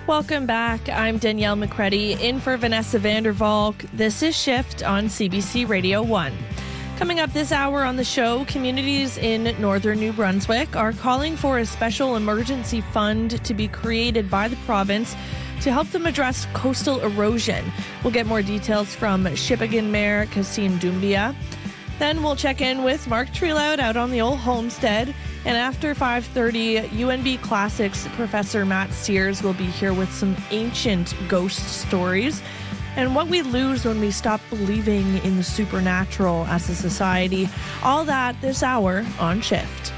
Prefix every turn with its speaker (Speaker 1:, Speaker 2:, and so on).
Speaker 1: Welcome back. I'm Danielle McCready in for Vanessa Vandervalk. This is Shift on CBC Radio 1. Coming up this hour on the show, communities in northern New Brunswick are calling for a special emergency fund to be created by the province to help them address coastal erosion. We'll get more details from Shippagan Mayor Kasim Doumbia. Then we'll check in with Mark Trelout out on the old homestead. And after 5:30, UNB Classics Professor Matt Sears will be here with some ancient ghost stories and what we lose when we stop believing in the supernatural as a society. All that this hour on Shift.